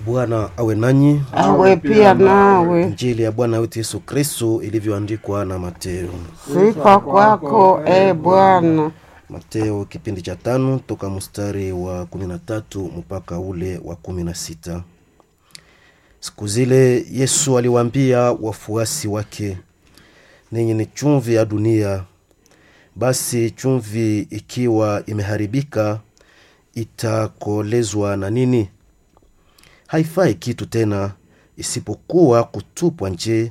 Bwana awe nanyi. Awe pia nawe. Injili ya Bwana wetu Yesu Kristo ilivyoandikwa na Mateo. Sifa kwako Bwana. Mateo kipindi cha 5 toka mstari wa 13 mpaka ule wa 16. Siku zile Yesu aliwaambia wafuasi wake, ninyi ni chumvi ya dunia. Basi chumvi ikiwa imeharibika itakolezwa na nini? Haifai kitu tena isipokuwa kutupwa nje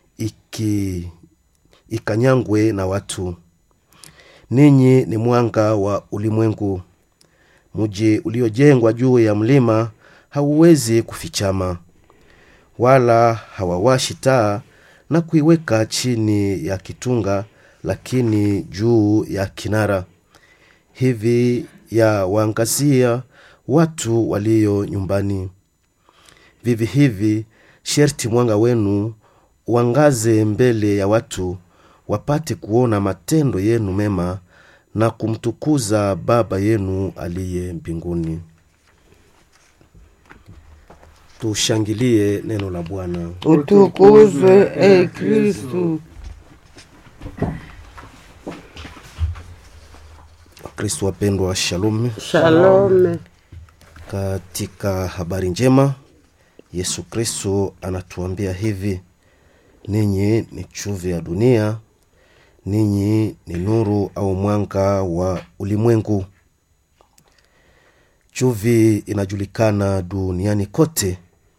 ikanyangwe na watu. Ninyi ni mwanga wa ulimwengu. Mji uliojengwa juu ya mlima hauwezi kufichama, wala hawawashi taa na kuiweka chini ya kitunga, lakini juu ya kinara, hivi ya waangazia watu walio nyumbani. Vivi hivi sherti mwanga wenu uangaze mbele ya watu, wapate kuona matendo yenu mema na kumtukuza Baba yenu aliye mbinguni. Tushangilie neno la Bwana. Utukuzwe Kristo. Kristo wapendwa, shalom. Shalom. Katika habari njema Yesu Kristo anatuambia hivi: ninyi ni chumvi ya dunia, ninyi ni nuru au mwanga wa ulimwengu. Chumvi inajulikana duniani kote,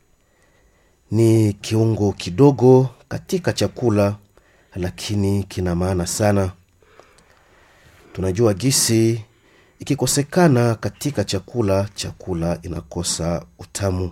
ni kiungo kidogo katika chakula, lakini kina maana sana. Tunajua gisi ikikosekana katika chakula inakosa utamu.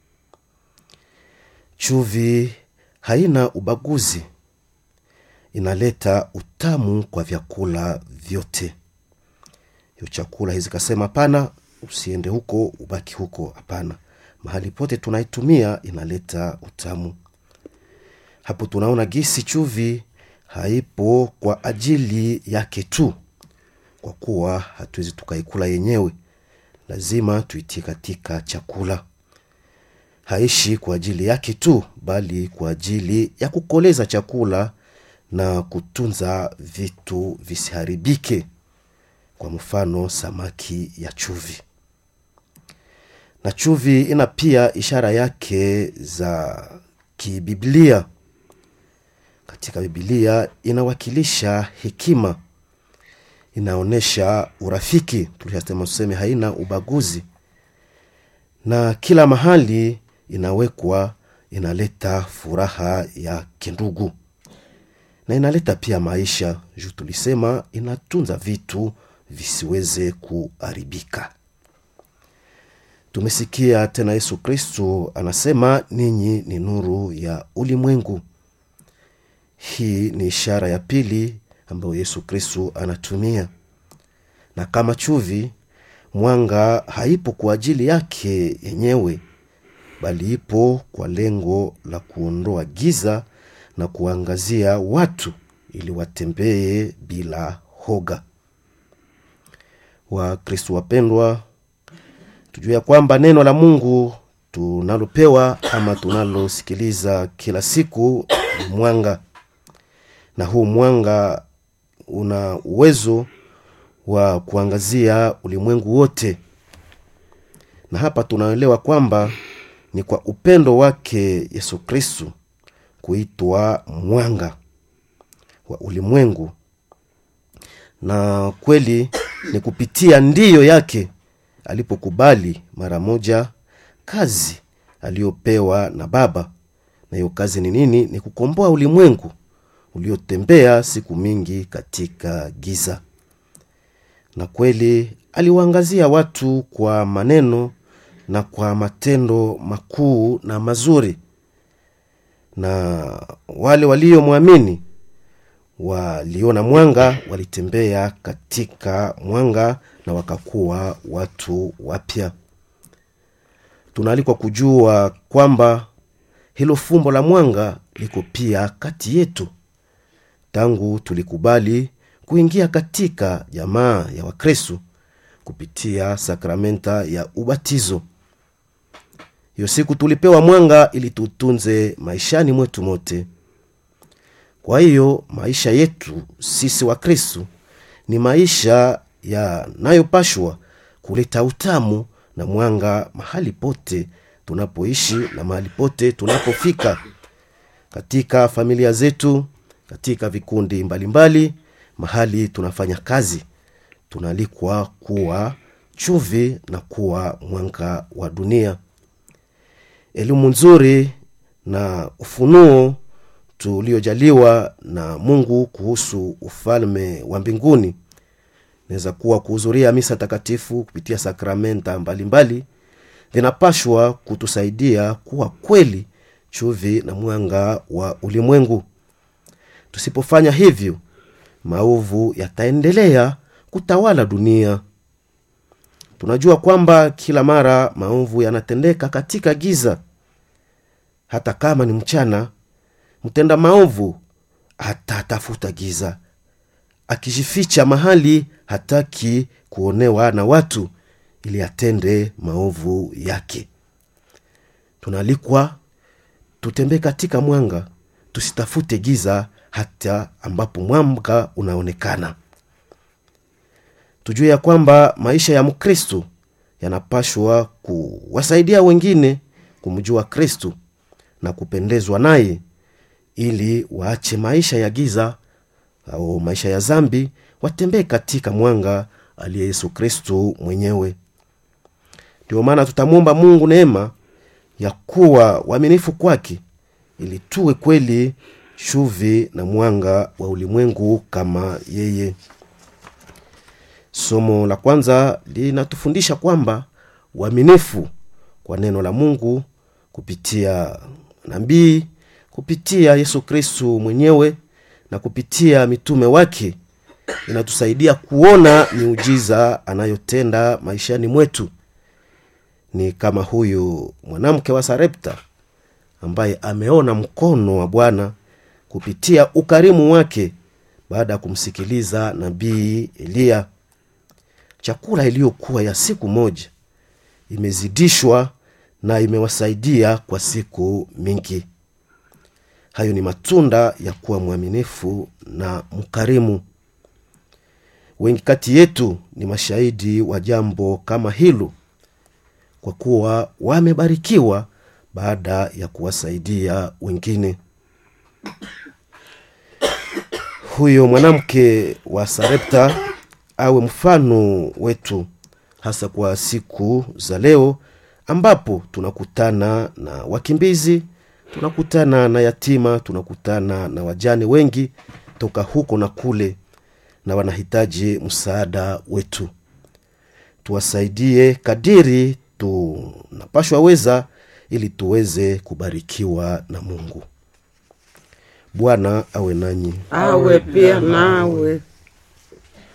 Chumvi haina ubaguzi, inaleta utamu kwa vyakula vyote. Hiyo chakula hizi kasema hapana, usiende huko, ubaki huko, hapana. Mahali pote tunaitumia inaleta utamu. Hapo tunaona gisi chumvi haipo kwa ajili yake tu, kwa kuwa hatuwezi tukaikula yenyewe, lazima tuitie katika chakula. Haishi kwa ajili yake tu, bali kwa ajili ya kukoleza chakula na kutunza vitu visiharibike. Kwa mfano samaki ya chumvi. Na chumvi ina pia ishara yake za kibiblia. Katika Biblia inawakilisha hekima, inaonesha urafiki, tulishasema tuseme haina ubaguzi, na kila mahali inawekwa, inaleta furaha ya kindugu, na inaleta pia maisha, juu tulisema inatunza vitu visiweze kuharibika. Tumesikia tena Yesu Kristo anasema ninyi ni nuru ya ulimwengu. Hii ni ishara ya pili ambayo Yesu Kristo anatumia. Na kama chumvi, mwanga haipo kwa ajili yake yenyewe, bali ipo kwa lengo la kuondoa giza na kuangazia watu ili watembee bila hoga. Wa Kristo wapendwa, tujue kwamba neno la Mungu tunalopewa ama tunalosikiliza kila siku ni mwanga. Na huu mwanga una uwezo wa kuangazia ulimwengu wote. Na hapa tunaelewa kwamba ni kwa upendo wake Yesu Kristo kuitwa mwanga wa ulimwengu. Na kweli ni kupitia ndiyo yake alipokubali mara moja kazi aliyopewa na Baba. Na hiyo kazi ni nini? Ni kukomboa ulimwengu uliotembea siku mingi katika giza. Na kweli aliwaangazia watu kwa maneno na kwa matendo makuu na mazuri. Na wale waliomwamini waliona mwanga, walitembea katika mwanga na wakakuwa watu wapya. Tunaalikwa kujua kwamba hilo fumbo la mwanga liko pia kati yetu. Tangu tulikubali kuingia katika jamaa ya Wakristo kupitia sakramenta ya ubatizo. Hiyo siku tulipewa mwanga ili tutunze maishani mwetu mote. Kwa hiyo maisha yetu sisi wa Kristo ni maisha yanayopashwa kuleta utamu na mwanga mahali pote tunapoishi na mahali pote tunapofika, katika familia zetu, katika vikundi mbalimbali, mahali tunafanya kazi. Tunalikwa kuwa chumvi na kuwa mwanga wa dunia. Elimu nzuri na ufunuo tuliojaliwa na Mungu kuhusu ufalme wa mbinguni inaweza kuwa kuhudhuria misa takatifu kupitia sakramenta mbalimbali, vinapashwa kutusaidia kuwa kweli chumvi na mwanga wa ulimwengu. Tusipofanya hivyo, maovu yataendelea kutawala dunia. Tunajua kwamba kila mara maovu yanatendeka katika giza. Hata kama ni mchana, mtenda maovu atatafuta giza, akijificha mahali hataki kuonewa na watu ili atende maovu yake. Tunalikwa tutembee katika mwanga, tusitafute giza hata ambapo mwanga unaonekana. Tujue ya kwamba maisha ya Mkristo yanapashwa kuwasaidia wengine kumjua Kristo na kupendezwa naye, ili waache maisha ya giza au maisha ya zambi, watembee katika mwanga aliye Yesu Kristo mwenyewe. Ndio maana tutamuomba Mungu neema ya kuwa waaminifu kwake, ili tuwe kweli chumvi na mwanga wa ulimwengu kama yeye. Somo la kwanza linatufundisha kwamba uaminifu kwa neno la Mungu kupitia nabii, kupitia Yesu Kristo mwenyewe na kupitia mitume wake inatusaidia kuona miujiza anayotenda maishani mwetu. Ni kama huyu mwanamke wa Sarepta ambaye ameona mkono wa Bwana kupitia ukarimu wake baada ya kumsikiliza nabii Elia. Chakula iliyokuwa ya siku moja imezidishwa na imewasaidia kwa siku mingi. Hayo ni matunda ya kuwa mwaminifu na mkarimu. Wengi kati yetu ni mashahidi wa jambo kama hilo, kwa kuwa wamebarikiwa baada ya kuwasaidia wengine. Huyo mwanamke wa Sarepta awe mfano wetu, hasa kwa siku za leo ambapo tunakutana na wakimbizi, tunakutana na yatima, tunakutana na wajane wengi toka huko na kule, na wanahitaji msaada wetu. Tuwasaidie kadiri tunapashwa weza, ili tuweze kubarikiwa na Mungu. Bwana awe nanyi, awe pia nawe.